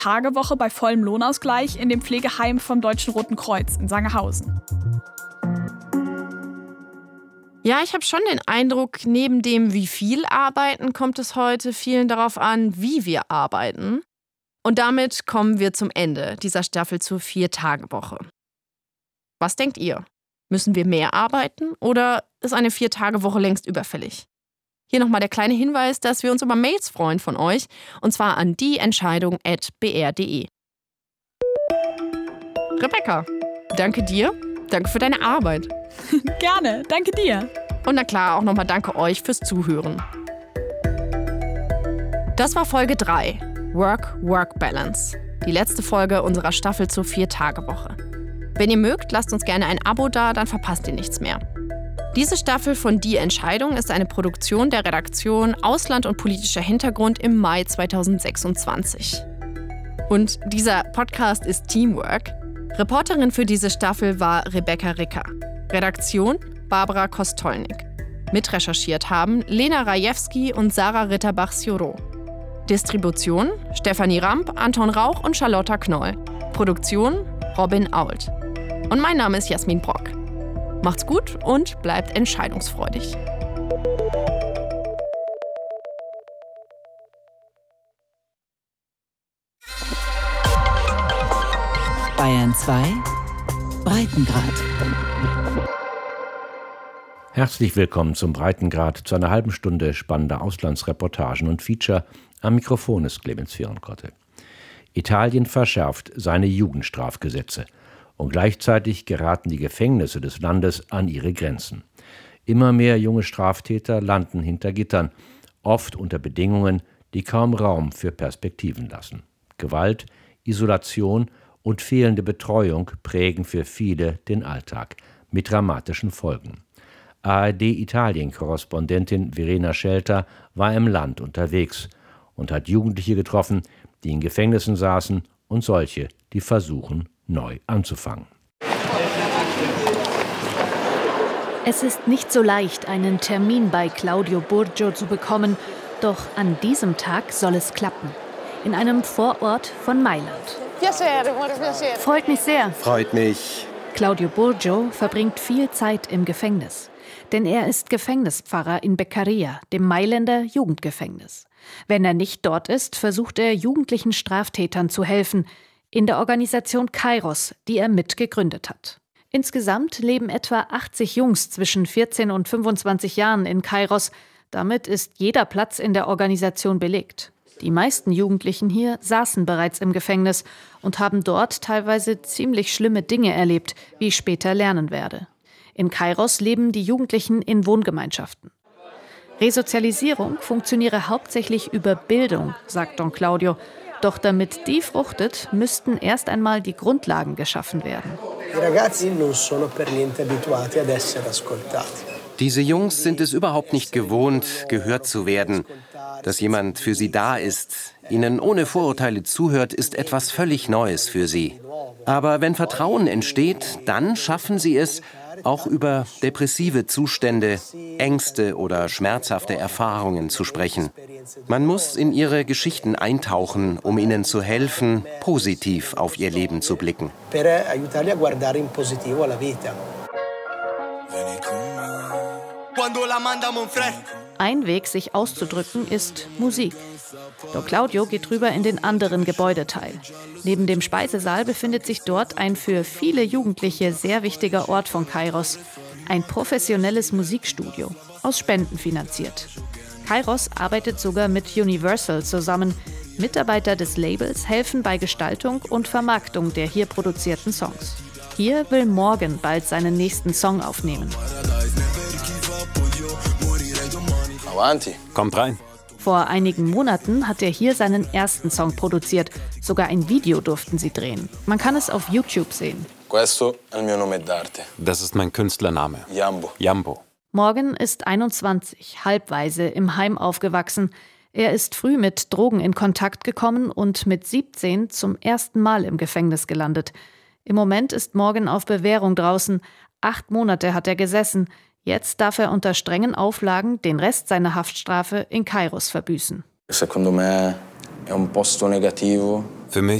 Tagewoche bei vollem Lohnausgleich in dem Pflegeheim vom Deutschen Roten Kreuz in Sangerhausen. Ja, ich habe schon den Eindruck, neben dem, wie viel arbeiten, kommt es heute vielen darauf an, wie wir arbeiten. Und damit kommen wir zum Ende dieser Staffel zur 4-Tage-Woche. Was denkt ihr? Müssen wir mehr arbeiten oder ist eine 4-Tage-Woche längst überfällig? Hier nochmal der kleine Hinweis, dass wir uns über Mails freuen von euch, und zwar an dieentscheidung@br.de. Rebecca, danke dir, danke für deine Arbeit. Gerne, danke dir. Und na klar, auch nochmal danke euch fürs Zuhören. Das war Folge 3, Work-Work-Balance. Die letzte Folge unserer Staffel zur 4-Tage-Woche. Wenn ihr mögt, lasst uns gerne ein Abo da, dann verpasst ihr nichts mehr. Diese Staffel von Die Entscheidung ist eine Produktion der Redaktion Ausland und politischer Hintergrund im Mai 2026. Und dieser Podcast ist Teamwork. Reporterin für diese Staffel war Rebecca Ricker. Redaktion Barbara Kostolnik. Mitrecherchiert haben Lena Rajewski und Sarah Ritterbach-Sioro. Distribution Stefanie Ramp, Anton Rauch und Charlotta Knoll. Produktion Robin Ault. Und mein Name ist Jasmin Brock. Macht's gut und bleibt entscheidungsfreudig. Bayern 2 Breitengrad. Herzlich willkommen zum Breitengrad, zu einer halben Stunde spannender Auslandsreportagen und Feature. Am Mikrofon ist Clemens Vierenkotte. Italien verschärft seine Jugendstrafgesetze und gleichzeitig geraten die Gefängnisse des Landes an ihre Grenzen. Immer mehr junge Straftäter landen hinter Gittern, oft unter Bedingungen, die kaum Raum für Perspektiven lassen. Gewalt, Isolation und fehlende Betreuung prägen für viele den Alltag, mit dramatischen Folgen. ARD-Italien-Korrespondentin Verena Schelter war im Land unterwegs und hat Jugendliche getroffen, die in Gefängnissen saßen und solche, die versuchen, neu anzufangen. Es ist nicht so leicht, einen Termin bei Claudio Burgio zu bekommen, doch an diesem Tag soll es klappen. In einem Vorort von Mailand. Freut mich sehr. Freut mich. Claudio Burgio verbringt viel Zeit im Gefängnis. Denn er ist Gefängnispfarrer in Beccaria, dem Mailänder Jugendgefängnis. Wenn er nicht dort ist, versucht er, jugendlichen Straftätern zu helfen, in der Organisation Kairos, die er mitgegründet hat. Insgesamt leben etwa 80 Jungs zwischen 14 und 25 Jahren in Kairos. Damit ist jeder Platz in der Organisation belegt. Die meisten Jugendlichen hier saßen bereits im Gefängnis und haben dort teilweise ziemlich schlimme Dinge erlebt, wie ich später lernen werde. In Kairos leben die Jugendlichen in Wohngemeinschaften. Resozialisierung funktioniere hauptsächlich über Bildung, sagt Don Claudio. Doch damit die fruchtet, müssten erst einmal die Grundlagen geschaffen werden. Diese Jungs sind es überhaupt nicht gewohnt, gehört zu werden. Dass jemand für sie da ist, ihnen ohne Vorurteile zuhört, ist etwas völlig Neues für sie. Aber wenn Vertrauen entsteht, dann schaffen sie es, auch über depressive Zustände, Ängste oder schmerzhafte Erfahrungen zu sprechen. Man muss in ihre Geschichten eintauchen, um ihnen zu helfen, positiv auf ihr Leben zu blicken. Ein Weg, sich auszudrücken, ist Musik. Don Claudio geht rüber in den anderen Gebäudeteil. Neben dem Speisesaal befindet sich dort ein für viele Jugendliche sehr wichtiger Ort von Kairos. Ein professionelles Musikstudio, aus Spenden finanziert. Kairos arbeitet sogar mit Universal zusammen. Mitarbeiter des Labels helfen bei Gestaltung und Vermarktung der hier produzierten Songs. Hier will Morgan bald seinen nächsten Song aufnehmen. Kommt rein. Vor einigen Monaten hat er hier seinen ersten Song produziert. Sogar ein Video durften sie drehen. Man kann es auf YouTube sehen. Das ist mein Künstlername. Jambo. Morgan ist 21, halbwaise im Heim aufgewachsen. Er ist früh mit Drogen in Kontakt gekommen und mit 17 zum ersten Mal im Gefängnis gelandet. Im Moment ist Morgan auf Bewährung draußen. 8 Monate hat er gesessen. Jetzt darf er unter strengen Auflagen den Rest seiner Haftstrafe in Kairos verbüßen. Für mich